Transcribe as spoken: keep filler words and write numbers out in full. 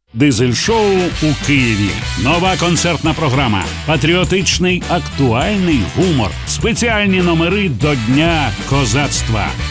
Дизель-шоу у Києві. Нова концертна програма. Патріотичний актуальний гумор. Спеціальні номери до Дня козацтва.